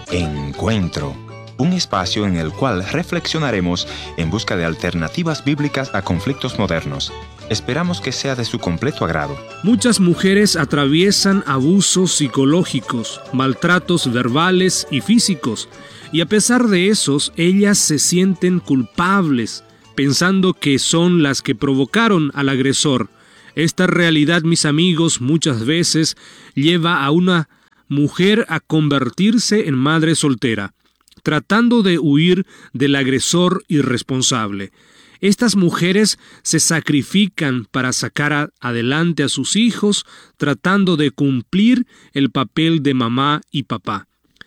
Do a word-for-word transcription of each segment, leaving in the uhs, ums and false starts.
Encuentro, un espacio en el cual reflexionaremos en busca de alternativas bíblicas a conflictos modernos. Esperamos que sea de su completo agrado. Muchas mujeres atraviesan abusos psicológicos, maltratos verbales y físicos, y a pesar de esos, ellas se sienten culpables, pensando que son las que provocaron al agresor. Esta realidad, mis amigos, muchas veces lleva a una mujer a convertirse en madre soltera, tratando de huir del agresor irresponsable. Estas mujeres se sacrifican para sacar a- adelante a sus hijos, tratando de cumplir el papel de mamá y papá.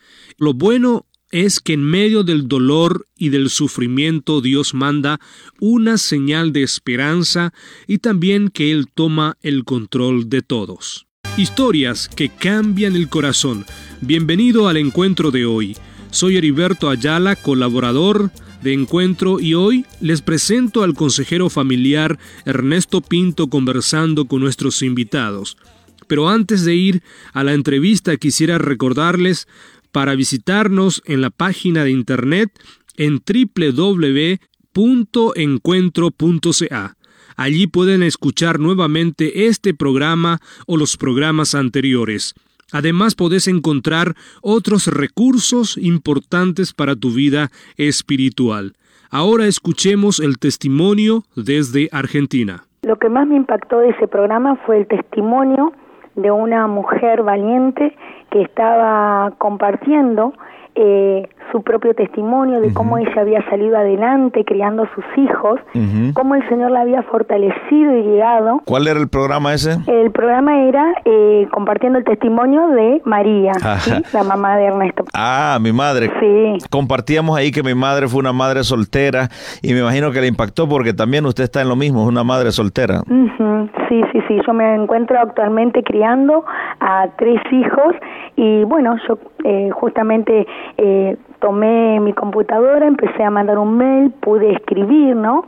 Lo bueno es que en medio del dolor y del sufrimiento Dios manda una señal de esperanza y también que Él toma el control de todos. Historias que cambian el corazón. Bienvenido al encuentro de hoy. Soy Heriberto Ayala, colaborador de Encuentro, y hoy les presento al consejero familiar Ernesto Pinto conversando con nuestros invitados. Pero antes de ir a la entrevista, quisiera recordarles para visitarnos en la página de internet en doble u doble u doble u punto encuentro punto c a. Allí pueden escuchar nuevamente este programa o los programas anteriores. Además, podés encontrar otros recursos importantes para tu vida espiritual. Ahora escuchemos el testimonio desde Argentina. Lo que más me impactó de ese programa fue el testimonio de una mujer valiente que estaba compartiendo eh, su propio testimonio de uh-huh. cómo ella había salido adelante criando a sus hijos, uh-huh. cómo el Señor la había fortalecido y guiado. ¿Cuál era el programa ese? El programa era eh, compartiendo el testimonio de María, ¿sí? La mamá de Ernesto. Ah, mi madre. Sí. Compartíamos ahí que mi madre fue una madre soltera y me imagino que le impactó porque también usted está en lo mismo, es una madre soltera. Uh-huh. Sí, sí, sí. Yo me encuentro actualmente criando a tres hijos y bueno, yo eh, justamente eh, tomé mi computadora, empecé a mandar un mail, pude escribir, ¿no?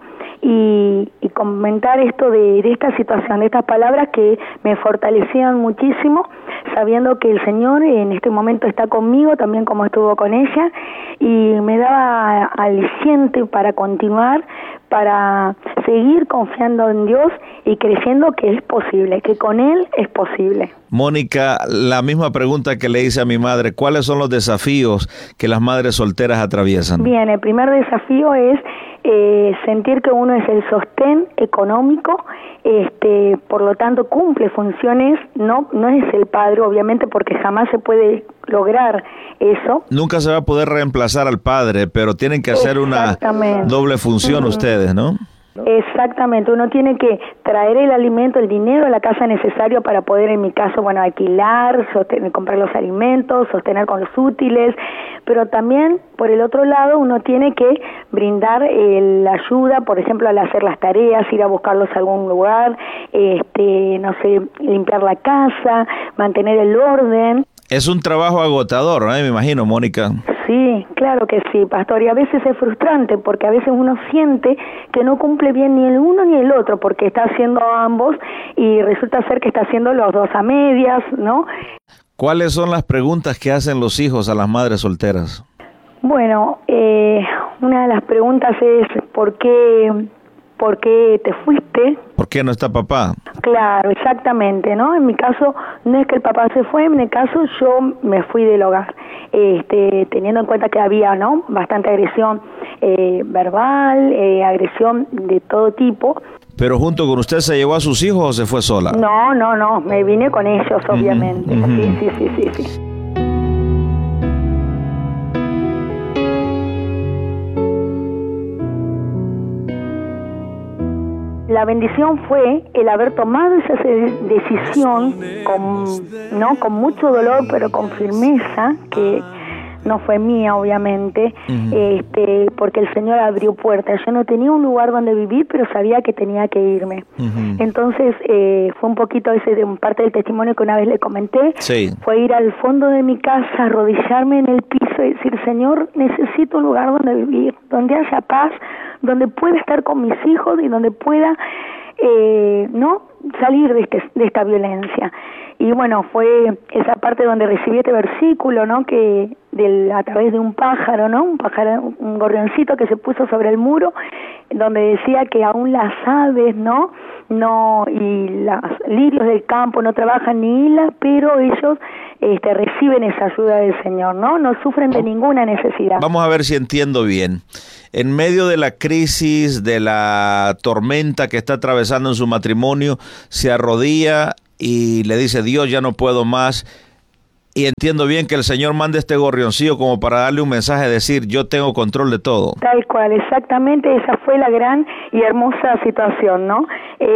Y, y comentar esto de, de esta situación, de estas palabras que me fortalecían muchísimo, sabiendo que el Señor en este momento está conmigo, también como estuvo con ella, y me daba aliciente para continuar, para seguir confiando en Dios y creyendo que es posible, que con Él es posible. Mónica, la misma pregunta que le hice a mi madre, ¿cuáles son los desafíos que las madres solteras atraviesan? Bien, el primer desafío es eh, sentir que uno es el sostén económico, este, por lo tanto cumple funciones, no, no es el padre, obviamente, porque jamás se puede lograr eso. Nunca se va a poder reemplazar al padre, pero tienen que hacer una doble función uh-huh. ustedes, ¿no? Exactamente, uno tiene que traer el alimento, el dinero a la casa necesario para poder, en mi caso, bueno, alquilar, sostener, comprar los alimentos, sostener con los útiles, pero también, por el otro lado, uno tiene que brindar eh, la ayuda, por ejemplo, al hacer las tareas, ir a buscarlos a algún lugar, este, no sé, limpiar la casa, mantener el orden. Es un trabajo agotador, ¿no? Me imagino, Mónica. Sí, claro que sí, pastor, y a veces es frustrante porque a veces uno siente que no cumple bien ni el uno ni el otro porque está haciendo ambos y resulta ser que está haciendo los dos a medias, ¿no? ¿Cuáles son las preguntas que hacen los hijos a las madres solteras? Bueno, eh, una de las preguntas es ¿por qué, por qué te fuiste? ¿Por qué no está papá? Claro, exactamente, ¿no? En mi caso no es que el papá se fue, en mi caso yo me fui del hogar, este, teniendo en cuenta que había, ¿no?, bastante agresión eh, verbal, eh, agresión de todo tipo. ¿Pero junto con usted se llevó a sus hijos o se fue sola? No, no, no, me vine con ellos, obviamente. Uh-huh, uh-huh. Sí, sí, sí, sí, sí. La bendición fue el haber tomado esa decisión con, ¿no?, con mucho dolor, pero con firmeza, que no fue mía, obviamente, uh-huh. este, porque el Señor abrió puertas. Yo no tenía un lugar donde vivir, pero sabía que tenía que irme. Uh-huh. Entonces, eh, fue un poquito ese de parte del testimonio que una vez le comenté. Sí. Fue ir al fondo de mi casa, arrodillarme en el piso y decir, Señor, necesito un lugar donde vivir, donde haya paz, donde pueda estar con mis hijos y donde pueda eh, no salir de, este, de esta violencia. Y bueno, fue esa parte donde recibí este versículo, ¿no? Que del, a través de un pájaro, ¿no? Un pájaro, un gorrioncito que se puso sobre el muro, donde decía que aún las aves, ¿no? No, y los lirios del campo no trabajan ni hilas, pero ellos este, reciben esa ayuda del Señor, ¿no? No sufren de ninguna necesidad. Vamos a ver si entiendo bien. En medio de la crisis, de la tormenta que está atravesando en su matrimonio, se arrodilla y le dice, Dios, ya no puedo más. Y entiendo bien que el Señor manda este gorrioncillo como para darle un mensaje, decir, yo tengo control de todo. Tal cual, exactamente, esa fue la gran y hermosa situación, ¿no?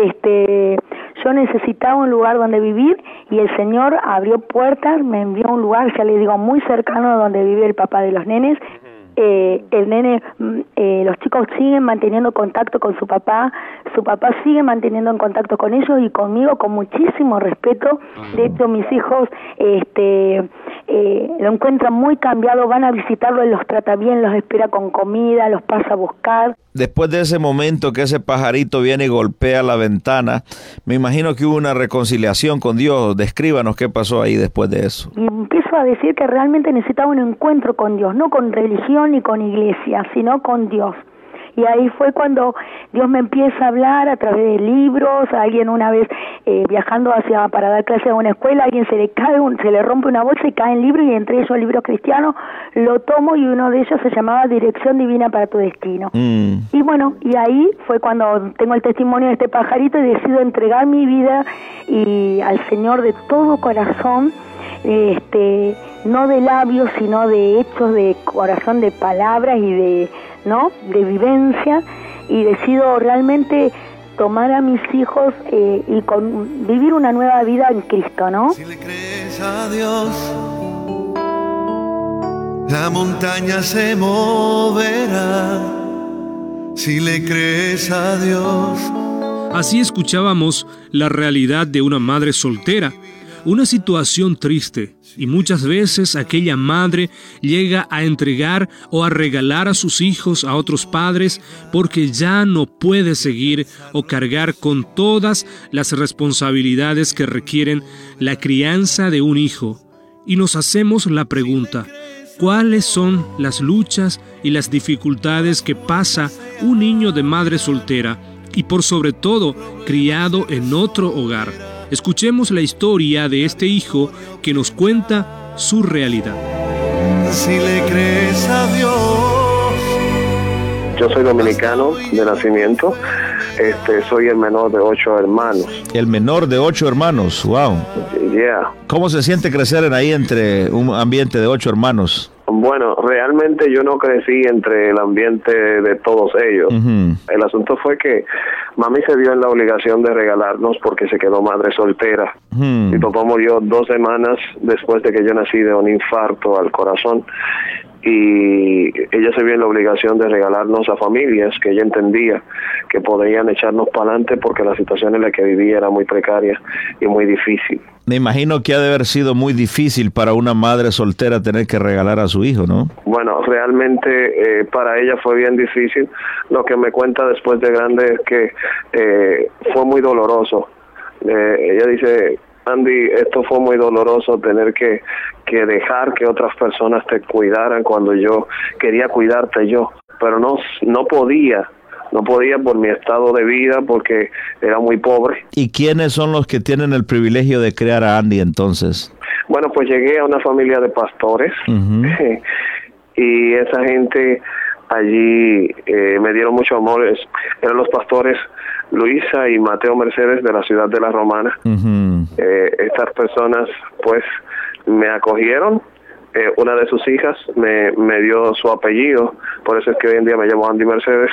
Este, yo necesitaba un lugar donde vivir y el Señor abrió puertas, me envió a un lugar, ya le digo, muy cercano a donde vive el papá de los nenes. Eh, el nene, eh, los chicos siguen manteniendo contacto con su papá, su papá sigue manteniendo en contacto con ellos y conmigo con muchísimo respeto. De hecho, mis hijos este, eh, lo encuentran muy cambiado, van a visitarlo, él los trata bien, los espera con comida, los pasa a buscar. Después de ese momento que ese pajarito viene y golpea la ventana, me imagino que hubo una reconciliación con Dios. Descríbanos qué pasó ahí después de eso. Y empiezo a decir que realmente necesitaba un encuentro con Dios, no con religión ni con iglesia, sino con Dios. Y ahí fue cuando Dios me empieza a hablar a través de libros. Alguien una vez eh, viajando hacia para dar clases a una escuela, alguien se le cae, un, se le rompe una bolsa y cae en libro, y entre ellos libros cristianos, lo tomo y uno de ellos se llamaba Dirección Divina para tu Destino. Mm. Y bueno, y ahí fue cuando tengo el testimonio de este pajarito y decido entregar mi vida y al Señor de todo corazón, este, no de labios, sino de hechos, de corazón, de palabras y de, ¿no?, de vivencia, y decido realmente tomar a mis hijos eh, y con, vivir una nueva vida en Cristo, ¿no? Si le crees a Dios, la montaña se moverá. Si le crees a Dios. Así escuchábamos la realidad de una madre soltera, una situación triste, y muchas veces aquella madre llega a entregar o a regalar a sus hijos a otros padres porque ya no puede seguir o cargar con todas las responsabilidades que requieren la crianza de un hijo. Y nos hacemos la pregunta, ¿cuáles son las luchas y las dificultades que pasa un niño de madre soltera y por sobre todo criado en otro hogar? Escuchemos la historia de este hijo que nos cuenta su realidad. Si le crees a Dios. Yo soy dominicano de nacimiento. Este, soy el menor de ocho hermanos. El menor de ocho hermanos, wow. Yeah. ¿Cómo se siente crecer en ahí entre un ambiente de ocho hermanos? Bueno, realmente yo no crecí entre el ambiente de todos ellos. Uh-huh. El asunto fue que mami se vio en la obligación de regalarnos porque se quedó madre soltera. Uh-huh. Mi papá murió dos semanas después de que yo nací de un infarto al corazón. Y ella se vio en la obligación de regalarnos a familias que ella entendía que podían echarnos para adelante porque la situación en la que vivía era muy precaria y muy difícil. Me imagino que ha de haber sido muy difícil para una madre soltera tener que regalar a su hijo, ¿no? Bueno, realmente eh, para ella fue bien difícil. Lo que me cuenta después de grande es que eh, fue muy doloroso. Eh, ella dice... Andy, esto fue muy doloroso, tener que, que dejar que otras personas te cuidaran cuando yo quería cuidarte yo, pero no, no podía, no podía por mi estado de vida porque era muy pobre. ¿Y quiénes son los que tienen el privilegio de criar a Andy entonces? Bueno, pues llegué a una familia de pastores. Uh-huh. Y esa gente allí eh, me dieron mucho amor. Eran los pastores Luisa y Mateo Mercedes de la ciudad de La Romana. Uh-huh. Eh, estas personas pues me acogieron. Eh, una de sus hijas me, me dio su apellido, por eso es que hoy en día me llamo Andy Mercedes,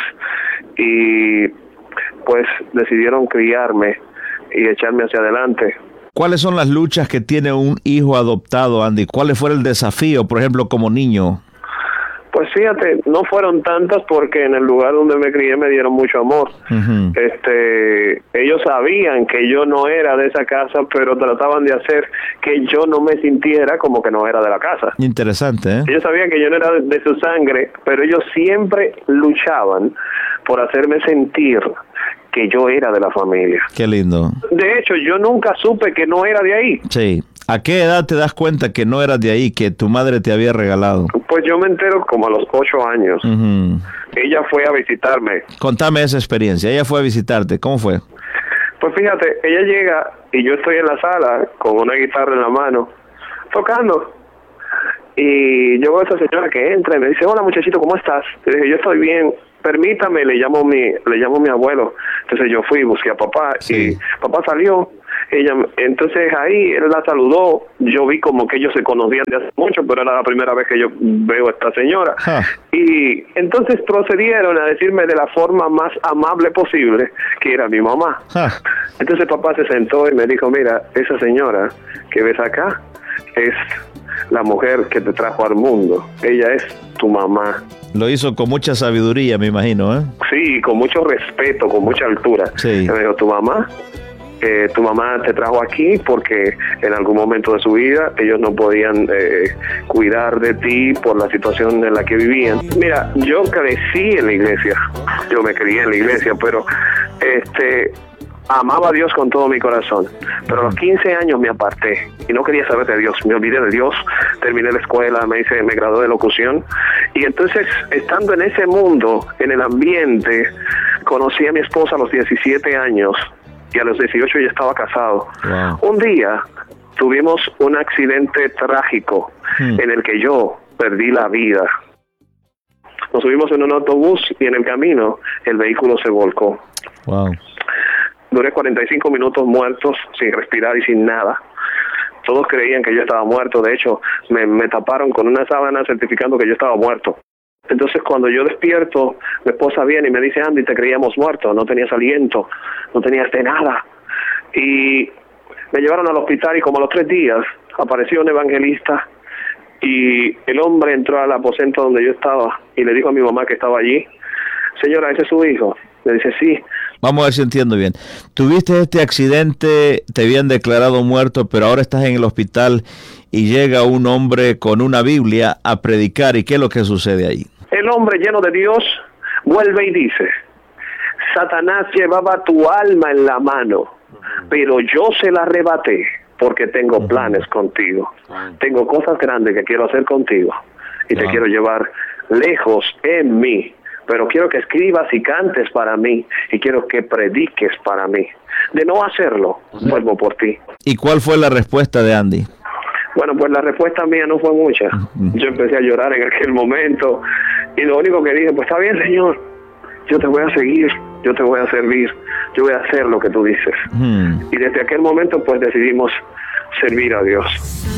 y pues decidieron criarme y echarme hacia adelante. ¿Cuáles son las luchas que tiene un hijo adoptado, Andy? ¿Cuál fue el desafío, por ejemplo, como niño? Pues fíjate, no fueron tantas porque en el lugar donde me crié me dieron mucho amor. Uh-huh. Este, ellos sabían que yo no era de esa casa, pero trataban de hacer que yo no me sintiera como que no era de la casa. Interesante, ¿eh? Ellos sabían que yo no era de, de su sangre, pero ellos siempre luchaban por hacerme sentir que yo era de la familia. Qué lindo. De hecho, yo nunca supe que no era de ahí. Sí. ¿A qué edad te das cuenta que no eras de ahí, que tu madre te había regalado? Pues yo me entero como a los ocho años. Uh-huh. Ella fue a visitarme. Contame esa experiencia. Ella fue a visitarte. ¿Cómo fue? Pues fíjate, ella llega y yo estoy en la sala con una guitarra en la mano, tocando. Y yo veo a esa señora que entra y me dice, hola muchachito, ¿cómo estás? Y le dije, yo estoy bien, permítame, le llamo mi, le llamo a mi abuelo. Entonces yo fui, busqué a papá, sí. Y papá salió. Ella, entonces ahí él la saludó. Yo vi como que ellos se conocían de hace mucho, pero era la primera vez que yo veo a esta señora. Huh. Y entonces procedieron a decirme de la forma más amable posible que era mi mamá. Huh. Entonces papá se sentó y me dijo, mira, esa señora que ves acá es la mujer que te trajo al mundo. Ella es tu mamá. Lo hizo con mucha sabiduría, me imagino, ¿eh? Sí, con mucho respeto, con mucha altura. Sí. Me dijo, tu mamá, eh, tu mamá te trajo aquí porque en algún momento de su vida ellos no podían eh, cuidar de ti por la situación en la que vivían. Mira, yo crecí en la iglesia, yo me crié en la iglesia, pero este... amaba a Dios con todo mi corazón, pero a los quince años me aparté y no quería saber de Dios, me olvidé de Dios, terminé la escuela, me hice, me gradué de locución y entonces estando en ese mundo, en el ambiente, conocí a mi esposa a los diecisiete años y a los dieciocho ya estaba casado. Wow. Un día tuvimos un accidente trágico hmm. en el que yo perdí la vida. Nos subimos en un autobús y en el camino el vehículo se volcó. Wow. Duré cuarenta y cinco minutos muertos, sin respirar y sin nada. Todos creían que yo estaba muerto. De hecho, me, me taparon con una sábana certificando que yo estaba muerto. Entonces, cuando yo despierto, mi esposa viene y me dice, Andy, te creíamos muerto, no tenías aliento, no tenías de nada. Y me llevaron al hospital y como a los tres días apareció un evangelista y el hombre entró al aposento donde yo estaba y le dijo a mi mamá que estaba allí, señora, ¿ese es su hijo? Le dice, sí. Vamos a ver si entiendo bien. Tuviste este accidente, te habían declarado muerto, pero ahora estás en el hospital y llega un hombre con una Biblia a predicar. ¿Y qué es lo que sucede ahí? El hombre lleno de Dios vuelve y dice, Satanás llevaba tu alma en la mano, pero yo se la arrebaté porque tengo uh-huh. planes contigo. Uh-huh. Tengo cosas grandes que quiero hacer contigo y uh-huh. te quiero llevar lejos en mí. Pero quiero que escribas y cantes para mí y quiero que prediques para mí. De no hacerlo, vuelvo por ti. ¿Y cuál fue la respuesta de Andy? Bueno, pues la respuesta mía no fue mucha. Yo empecé a llorar en aquel momento y lo único que dije, pues está bien, Señor, yo te voy a seguir, yo te voy a servir, yo voy a hacer lo que tú dices. Hmm. Y desde aquel momento pues decidimos servir a Dios.